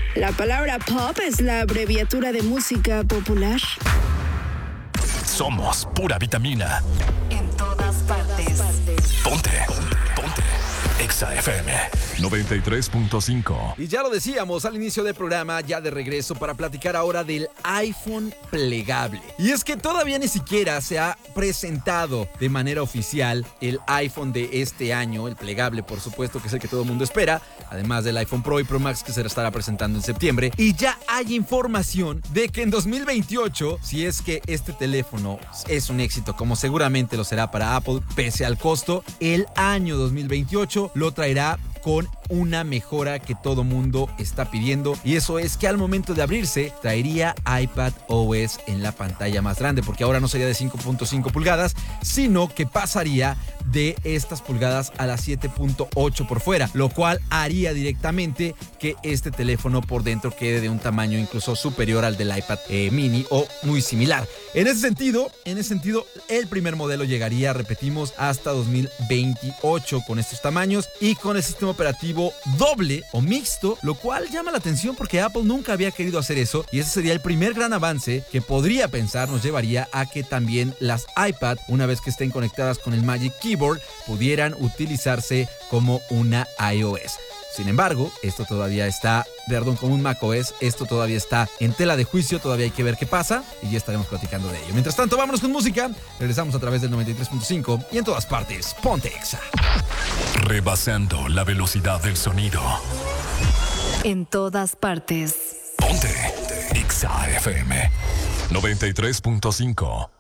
La palabra pop es la abreviatura de música popular. Somos pura vitamina. En todas partes. Ponte. Exa FM 93.5. Y ya lo decíamos al inicio del programa, ya de regreso para platicar ahora del iPhone plegable. Y es que todavía ni siquiera se ha presentado de manera oficial el iPhone de este año, el plegable, por supuesto, que es el que todo el mundo espera, además del iPhone Pro y Pro Max que se estará presentando en septiembre. Y ya hay información de que en 2028, si es que este teléfono es un éxito, como seguramente lo será para Apple, pese al costo, el año 2028 lo traerá con una mejora que todo mundo está pidiendo, y eso es que al momento de abrirse traería iPad OS en la pantalla más grande, porque ahora no sería de 5.5 pulgadas, sino que pasaría de estas pulgadas a las 7.8 por fuera, lo cual haría directamente que este teléfono por dentro quede de un tamaño incluso superior al del iPad mini o muy similar. En ese sentido, el primer modelo llegaría, repetimos, hasta 2028 con estos tamaños y con el sistema operativo doble o mixto, lo cual llama la atención porque Apple nunca había querido hacer eso, y ese sería el primer gran avance que podría pensar nos llevaría a que también las iPad, una vez que estén conectadas con el Magic Keyboard, pudieran utilizarse como una iOS. Sin embargo, esto todavía está, como un macOS, esto todavía está en tela de juicio, todavía hay que ver qué pasa y ya estaremos platicando de ello. Mientras tanto, vámonos con música. Regresamos a través del 93.5 y en todas partes, ponte Exa. Rebasando la velocidad del sonido. En todas partes. Ponte Exa FM 93.5.